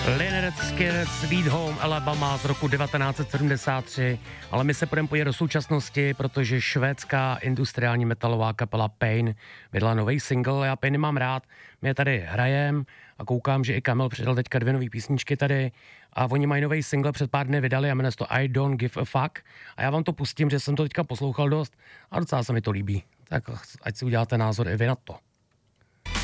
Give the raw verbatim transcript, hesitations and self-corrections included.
Lynyrd Skynyrd Sweet Home Alabama z roku devatenáct set sedmdesát tři, ale my se půjdeme podívat do současnosti, protože švédská industriální metalová kapela Pain vydala nový single, já Pain mám rád, my je tady hrajem a koukám, že i Kamil přidal teďka dvě nový písničky tady a oni mají nový single, před pár dny vydali a jmenuje se to I Don't Give a Fuck a já vám to pustím, že jsem to teďka poslouchal dost a docela se mi to líbí, tak ať si uděláte názor i vy na to.